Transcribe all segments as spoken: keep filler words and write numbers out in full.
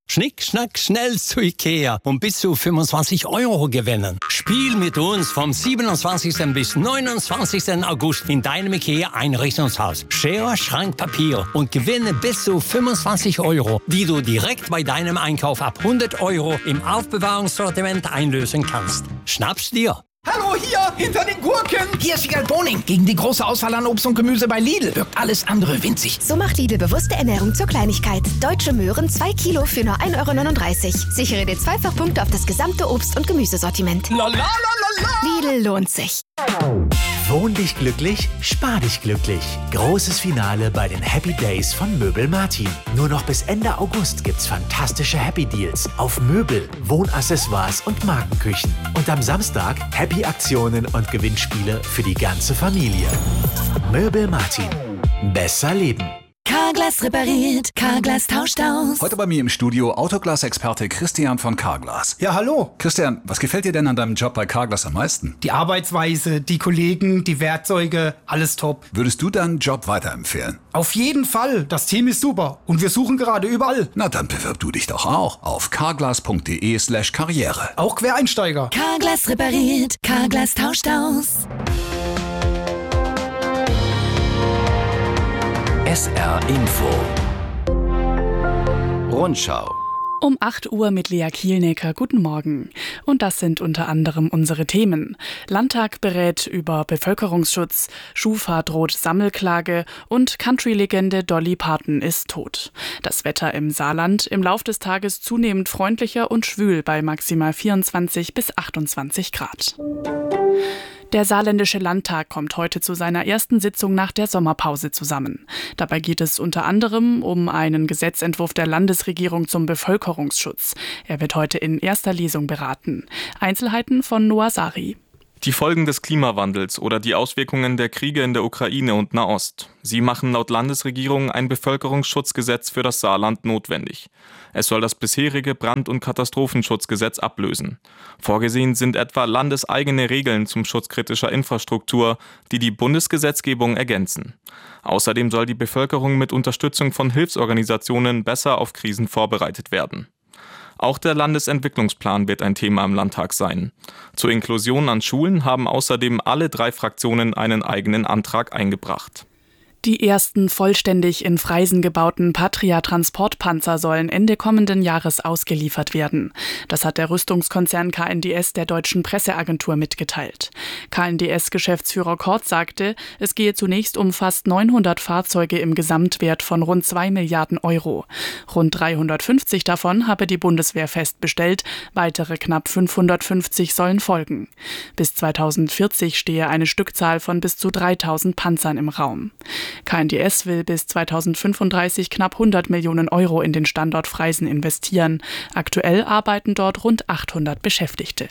Schnick, schnack, schnell zu Ikea und bis zu fünfundzwanzig Euro gewinnen. Spiel mit uns vom siebenundzwanzigsten bis neunundzwanzigsten August in deinem Ikea-Einrichtungshaus. Schere, Schrank, Papier und gewinne bis zu fünfundzwanzig Euro, die du direkt bei deinem Einkauf ab hundert Euro im Aufbewahrungssortiment einlösen kannst. Schnapp's dir! Hallo, hier, hinter den Gurken. Hier ist Wiegald Boning. Gegen die große Auswahl an Obst und Gemüse bei Lidl wirkt alles andere winzig. So macht Lidl bewusste Ernährung zur Kleinigkeit. Deutsche Möhren zwei Kilo für nur ein Euro neununddreißig. Sichere dir Zweifachpunkte auf das gesamte Obst- und Gemüsesortiment. La la la la la. Lidl lohnt sich. Wohn dich glücklich, spar dich glücklich. Großes Finale bei den Happy Days von Möbel Martin. Nur noch bis Ende August gibt's fantastische Happy Deals auf Möbel, Wohnaccessoires und Markenküchen. Und am Samstag Happy Aktionen und Gewinnspiele für die ganze Familie. Möbel Martin. Besser leben. Carglass repariert, Carglass tauscht aus. Heute bei mir im Studio Autoglas-Experte Christian von Carglass. Ja, hallo. Christian, was gefällt dir denn an deinem Job bei Carglass am meisten? Die Arbeitsweise, die Kollegen, die Werkzeuge, alles top. Würdest du deinen Job weiterempfehlen? Auf jeden Fall. Das Team ist super. Und wir suchen gerade überall. Na, dann bewirb du dich doch auch auf carglass.de slash karriere. Auch Quereinsteiger. Carglass repariert, Carglass tauscht aus. S R Info. Rundschau. Um acht Uhr mit Lea Kielnecker. Guten Morgen. Und das sind unter anderem unsere Themen. Landtag berät über Bevölkerungsschutz, Schufa droht Sammelklage und Country-Legende Dolly Parton ist tot. Das Wetter im Saarland im Lauf des Tages zunehmend freundlicher und schwül bei maximal vierundzwanzig bis achtundzwanzig Grad. Der Saarländische Landtag kommt heute zu seiner ersten Sitzung nach der Sommerpause zusammen. Dabei geht es unter anderem um einen Gesetzentwurf der Landesregierung zum Bevölkerungsschutz. Er wird heute in erster Lesung beraten. Einzelheiten von Noah Sari. Die Folgen des Klimawandels oder die Auswirkungen der Kriege in der Ukraine und Nahost. Sie machen laut Landesregierung ein Bevölkerungsschutzgesetz für das Saarland notwendig. Es soll das bisherige Brand- und Katastrophenschutzgesetz ablösen. Vorgesehen sind etwa landeseigene Regeln zum Schutz kritischer Infrastruktur, die die Bundesgesetzgebung ergänzen. Außerdem soll die Bevölkerung mit Unterstützung von Hilfsorganisationen besser auf Krisen vorbereitet werden. Auch der Landesentwicklungsplan wird ein Thema im Landtag sein. Zur Inklusion an Schulen haben außerdem alle drei Fraktionen einen eigenen Antrag eingebracht. Die ersten vollständig in Freisen gebauten Patria-Transportpanzer sollen Ende kommenden Jahres ausgeliefert werden. Das hat der Rüstungskonzern K N D S der deutschen Presseagentur mitgeteilt. K N D S-Geschäftsführer Kort sagte, es gehe zunächst um fast neunhundert Fahrzeuge im Gesamtwert von rund zwei Milliarden Euro. Rund dreihundertfünfzig davon habe die Bundeswehr fest bestellt, weitere knapp fünfhundertfünfzig sollen folgen. Bis zweitausendvierzig stehe eine Stückzahl von bis zu dreitausend Panzern im Raum. K N D S will bis zweitausendfünfunddreißig knapp hundert Millionen Euro in den Standort Freisen investieren. Aktuell arbeiten dort rund achthundert Beschäftigte.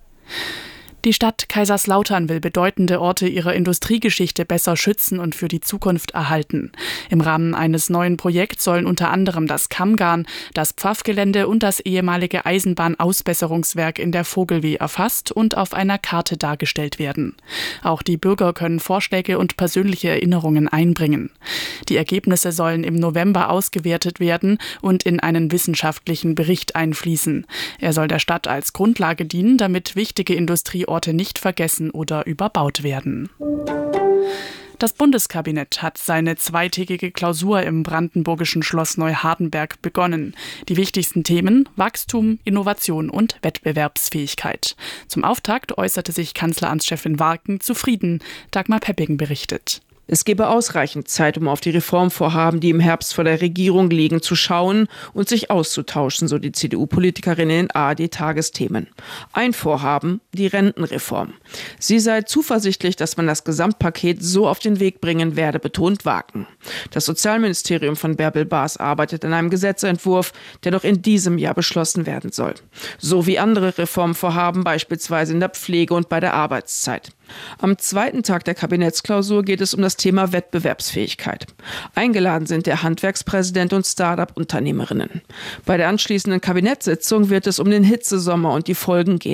Die Stadt Kaiserslautern will bedeutende Orte ihrer Industriegeschichte besser schützen und für die Zukunft erhalten. Im Rahmen eines neuen Projekts sollen unter anderem das Kammgarn, das Pfaffgelände und das ehemalige Eisenbahnausbesserungswerk in der Vogelweh erfasst und auf einer Karte dargestellt werden. Auch die Bürger können Vorschläge und persönliche Erinnerungen einbringen. Die Ergebnisse sollen im November ausgewertet werden und in einen wissenschaftlichen Bericht einfließen. Er soll der Stadt als Grundlage dienen, damit wichtige Industrieorte nicht vergessen oder überbaut werden. Das Bundeskabinett hat seine zweitägige Klausur im brandenburgischen Schloss Neuhardenberg begonnen. Die wichtigsten Themen: Wachstum, Innovation und Wettbewerbsfähigkeit. Zum Auftakt äußerte sich Kanzleramtschefin Warken zufrieden. Dagmar Pepping berichtet. Es gebe ausreichend Zeit, um auf die Reformvorhaben, die im Herbst vor der Regierung liegen, zu schauen und sich auszutauschen, so die C D U-Politikerin in den A R D-Tagesthemen. Ein Vorhaben, die Rentenreform. Sie sei zuversichtlich, dass man das Gesamtpaket so auf den Weg bringen werde, betont Warken. Das Sozialministerium von Bärbel Baas arbeitet an einem Gesetzentwurf, der noch in diesem Jahr beschlossen werden soll. So wie andere Reformvorhaben, beispielsweise in der Pflege und bei der Arbeitszeit. Am zweiten Tag der Kabinettsklausur geht es um das Thema Wettbewerbsfähigkeit. Eingeladen sind der Handwerkspräsident und Start-up-Unternehmerinnen. Bei der anschließenden Kabinettssitzung wird es um den Hitzesommer und die Folgen gehen.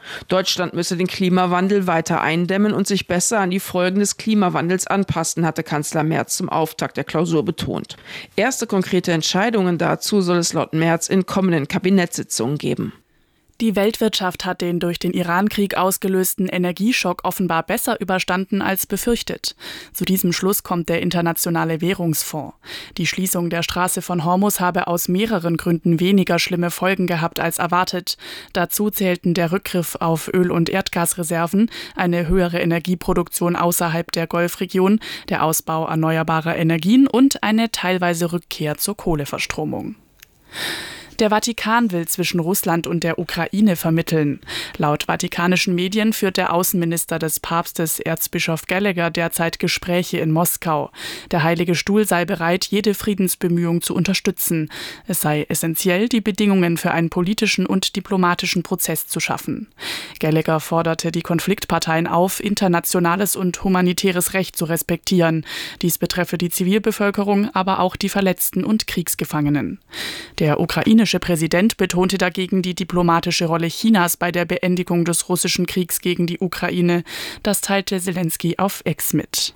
Deutschland müsse den Klimawandel weiter eindämmen und sich besser an die Folgen des Klimawandels anpassen, hatte Kanzler Merz zum Auftakt der Klausur betont. Erste konkrete Entscheidungen dazu soll es laut Merz in kommenden Kabinettssitzungen geben. Die Weltwirtschaft hat den durch den Irankrieg ausgelösten Energieschock offenbar besser überstanden als befürchtet. Zu diesem Schluss kommt der Internationale Währungsfonds. Die Schließung der Straße von Hormuz habe aus mehreren Gründen weniger schlimme Folgen gehabt als erwartet. Dazu zählten der Rückgriff auf Öl- und Erdgasreserven, eine höhere Energieproduktion außerhalb der Golfregion, der Ausbau erneuerbarer Energien und eine teilweise Rückkehr zur Kohleverstromung. Der Vatikan will zwischen Russland und der Ukraine vermitteln. Laut vatikanischen Medien führt der Außenminister des Papstes, Erzbischof Gallagher, derzeit Gespräche in Moskau. Der Heilige Stuhl sei bereit, jede Friedensbemühung zu unterstützen. Es sei essentiell, die Bedingungen für einen politischen und diplomatischen Prozess zu schaffen. Gallagher forderte die Konfliktparteien auf, internationales und humanitäres Recht zu respektieren. Dies betreffe die Zivilbevölkerung, aber auch die Verletzten und Kriegsgefangenen. Der Ukraine Der Präsident betonte dagegen die diplomatische Rolle Chinas bei der Beendigung des russischen Kriegs gegen die Ukraine. Das teilte Zelensky auf X mit.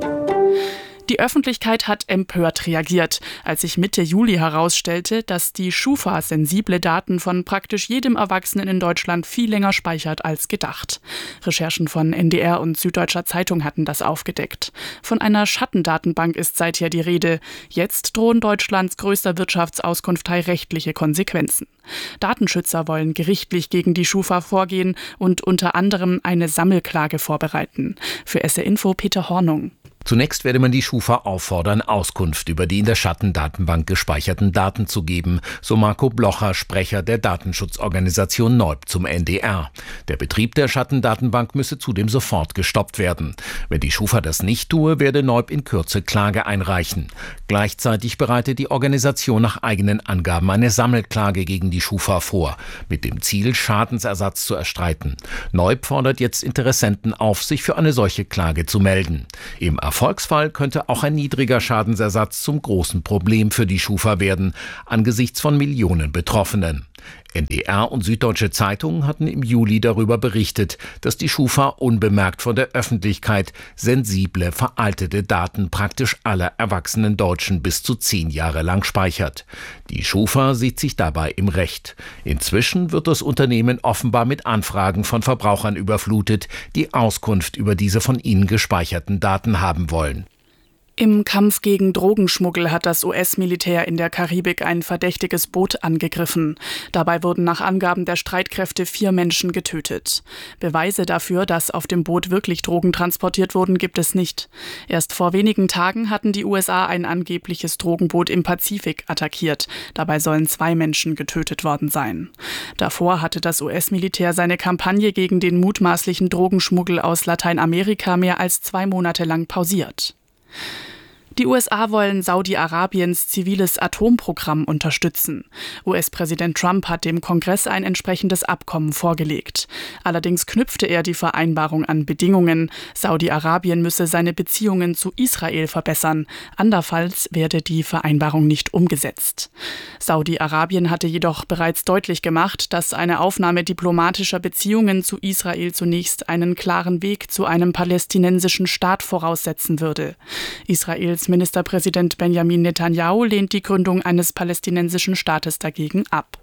Die Öffentlichkeit hat empört reagiert, als sich Mitte Juli herausstellte, dass die Schufa sensible Daten von praktisch jedem Erwachsenen in Deutschland viel länger speichert als gedacht. Recherchen von N D R und Süddeutscher Zeitung hatten das aufgedeckt. Von einer Schattendatenbank ist seither die Rede. Jetzt drohen Deutschlands größter Wirtschaftsauskunftei rechtliche Konsequenzen. Datenschützer wollen gerichtlich gegen die Schufa vorgehen und unter anderem eine Sammelklage vorbereiten. Für S R Info Peter Hornung. Zunächst werde man die Schufa auffordern, Auskunft über die in der Schattendatenbank gespeicherten Daten zu geben, so Marco Blocher, Sprecher der Datenschutzorganisation Neub zum N D R. Der Betrieb der Schattendatenbank müsse zudem sofort gestoppt werden. Wenn die Schufa das nicht tue, werde Neub in Kürze Klage einreichen. Gleichzeitig bereite die Organisation nach eigenen Angaben eine Sammelklage gegen die Schufa vor, mit dem Ziel, Schadensersatz zu erstreiten. Neub fordert jetzt Interessenten auf, sich für eine solche Klage zu melden. Im Erfolgsfall könnte auch ein niedriger Schadensersatz zum großen Problem für die Schufa werden, angesichts von Millionen Betroffenen. N D R und Süddeutsche Zeitung hatten im Juli darüber berichtet, dass die Schufa unbemerkt von der Öffentlichkeit sensible, veraltete Daten praktisch aller erwachsenen Deutschen bis zu zehn Jahre lang speichert. Die Schufa sieht sich dabei im Recht. Inzwischen wird das Unternehmen offenbar mit Anfragen von Verbrauchern überflutet, die Auskunft über diese von ihnen gespeicherten Daten haben wollen. Im Kampf gegen Drogenschmuggel hat das U S-Militär in der Karibik ein verdächtiges Boot angegriffen. Dabei wurden nach Angaben der Streitkräfte vier Menschen getötet. Beweise dafür, dass auf dem Boot wirklich Drogen transportiert wurden, gibt es nicht. Erst vor wenigen Tagen hatten die U S A ein angebliches Drogenboot im Pazifik attackiert. Dabei sollen zwei Menschen getötet worden sein. Davor hatte das U S-Militär seine Kampagne gegen den mutmaßlichen Drogenschmuggel aus Lateinamerika mehr als zwei Monate lang pausiert. Die U S A wollen Saudi-Arabiens ziviles Atomprogramm unterstützen. U S-Präsident Trump hat dem Kongress ein entsprechendes Abkommen vorgelegt. Allerdings knüpfte er die Vereinbarung an Bedingungen. Saudi-Arabien müsse seine Beziehungen zu Israel verbessern. Andernfalls werde die Vereinbarung nicht umgesetzt. Saudi-Arabien hatte jedoch bereits deutlich gemacht, dass eine Aufnahme diplomatischer Beziehungen zu Israel zunächst einen klaren Weg zu einem palästinensischen Staat voraussetzen würde. Israels Ministerpräsident Benjamin Netanyahu lehnt die Gründung eines palästinensischen Staates dagegen ab.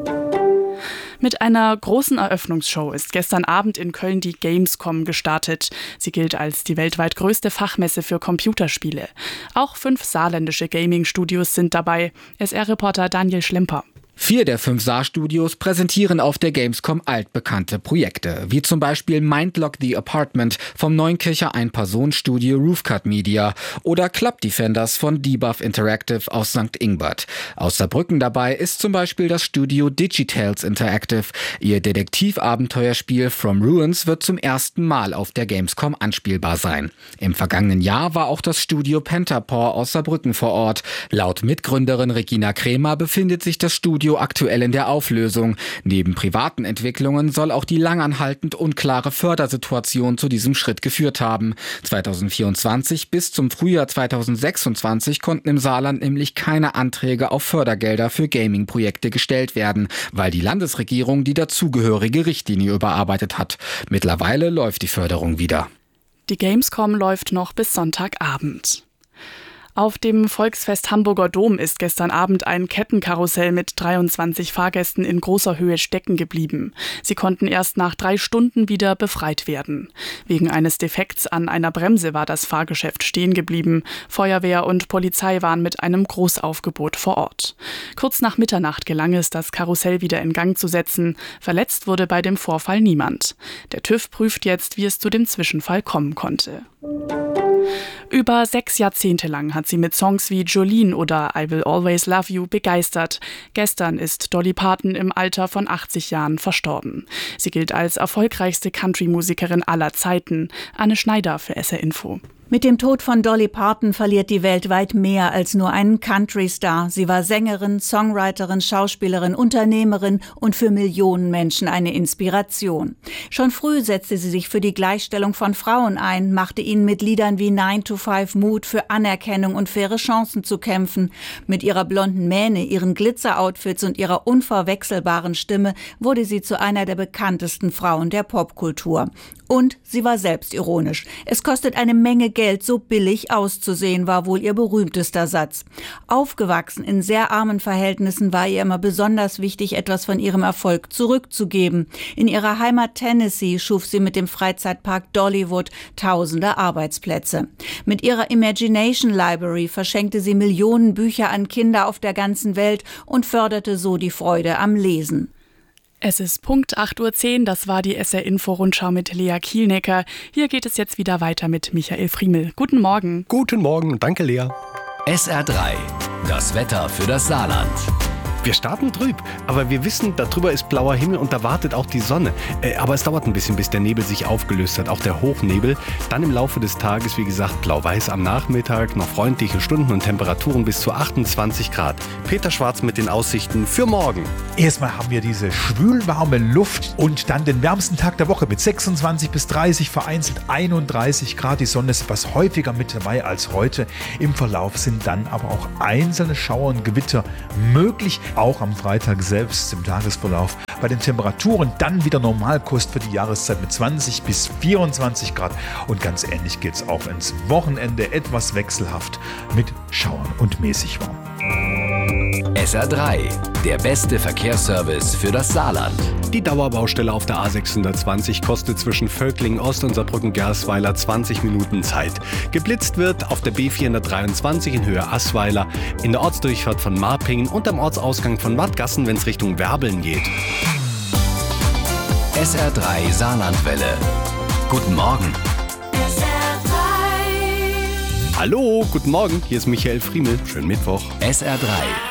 Mit einer großen Eröffnungsshow ist gestern Abend in Köln die Gamescom gestartet. Sie gilt als die weltweit größte Fachmesse für Computerspiele. Auch fünf saarländische Gaming-Studios sind dabei. S R-Reporter Daniel Schlemper. Vier der fünf Saar-Studios präsentieren auf der Gamescom altbekannte Projekte, wie zum Beispiel Mindlock the Apartment vom Neunkircher Ein-Personen-Studio Roofcut Media oder Club Defenders von Debuff Interactive aus Sankt Ingbert. Aus Saarbrücken dabei ist zum Beispiel das Studio Digitales Interactive. Ihr Detektivabenteuerspiel From Ruins wird zum ersten Mal auf der Gamescom anspielbar sein. Im vergangenen Jahr war auch das Studio Pentapaw aus Saarbrücken vor Ort. Laut Mitgründerin Regina Krämer befindet sich das Studio Studio aktuell in der Auflösung. Neben privaten Entwicklungen soll auch die langanhaltend unklare Fördersituation zu diesem Schritt geführt haben. zweitausendvierundzwanzig bis zum Frühjahr zweitausendsechsundzwanzig konnten im Saarland nämlich keine Anträge auf Fördergelder für Gaming-Projekte gestellt werden, weil die Landesregierung die dazugehörige Richtlinie überarbeitet hat. Mittlerweile läuft die Förderung wieder. Die Gamescom läuft noch bis Sonntagabend. Auf dem Volksfest Hamburger Dom ist gestern Abend ein Kettenkarussell mit dreiundzwanzig Fahrgästen in großer Höhe stecken geblieben. Sie konnten erst nach drei Stunden wieder befreit werden. Wegen eines Defekts an einer Bremse war das Fahrgeschäft stehen geblieben. Feuerwehr und Polizei waren mit einem Großaufgebot vor Ort. Kurz nach Mitternacht gelang es, das Karussell wieder in Gang zu setzen. Verletzt wurde bei dem Vorfall niemand. Der TÜV prüft jetzt, wie es zu dem Zwischenfall kommen konnte. Über sechs Jahrzehnte lang hat sie mit Songs wie Jolene oder I Will Always Love You begeistert. Gestern ist Dolly Parton im Alter von achtzig Jahren verstorben. Sie gilt als erfolgreichste Country-Musikerin aller Zeiten. Anne Schneider für S R Info. Mit dem Tod von Dolly Parton verliert die Welt weit mehr als nur einen Country-Star. Sie war Sängerin, Songwriterin, Schauspielerin, Unternehmerin und für Millionen Menschen eine Inspiration. Schon früh setzte sie sich für die Gleichstellung von Frauen ein, machte ihnen mit Liedern wie nine to five Mut, für Anerkennung und faire Chancen zu kämpfen. Mit ihrer blonden Mähne, ihren Glitzer-Outfits und ihrer unverwechselbaren Stimme wurde sie zu einer der bekanntesten Frauen der Popkultur. Und sie war selbstironisch. Es kostet eine Menge Geld, so billig auszusehen, war wohl ihr berühmtester Satz. Aufgewachsen in sehr armen Verhältnissen war ihr immer besonders wichtig, etwas von ihrem Erfolg zurückzugeben. In ihrer Heimat Tennessee schuf sie mit dem Freizeitpark Dollywood tausende Arbeitsplätze. Mit ihrer Imagination Library verschenkte sie Millionen Bücher an Kinder auf der ganzen Welt und förderte so die Freude am Lesen. Es ist Punkt acht Uhr zehn, das war die S R-Info-Rundschau mit Lea Kielnecker. Hier geht es jetzt wieder weiter mit Michael Friemel. Guten Morgen. Guten Morgen, danke Lea. S R drei, das Wetter für das Saarland. Wir starten trüb, aber wir wissen, darüber ist blauer Himmel und da wartet auch die Sonne. Äh, aber es dauert ein bisschen, bis der Nebel sich aufgelöst hat, auch der Hochnebel. Dann im Laufe des Tages, wie gesagt, blau-weiß am Nachmittag, noch freundliche Stunden und Temperaturen bis zu achtundzwanzig Grad. Peter Schwarz mit den Aussichten für morgen. Erstmal haben wir diese schwülwarme Luft und dann den wärmsten Tag der Woche mit sechsundzwanzig bis dreißig, vereinzelt einunddreißig Grad. Die Sonne ist etwas häufiger mit dabei als heute. Im Verlauf sind dann aber auch einzelne Schauer und Gewitter möglich. Auch am Freitag selbst im Tagesverlauf. Bei den Temperaturen dann wieder Normalkost für die Jahreszeit mit zwanzig bis vierundzwanzig Grad. Und ganz ähnlich geht es auch ins Wochenende, etwas wechselhaft mit Schauern und mäßig warm. S R drei, der beste Verkehrsservice für das Saarland. Die Dauerbaustelle auf der A sechshundertzwanzig kostet zwischen Völklingen Ost und Saarbrücken-Gersweiler zwanzig Minuten Zeit. Geblitzt wird auf der B vierhundertdreiundzwanzig in Höhe Assweiler, in der Ortsdurchfahrt von Marpingen und am Ortsausgang von Wattgassen, wenn es Richtung Werbeln geht. S R drei Saarlandwelle. Guten Morgen. S R drei. Hallo, guten Morgen, hier ist Michael Friemel. Schönen Mittwoch. S R drei.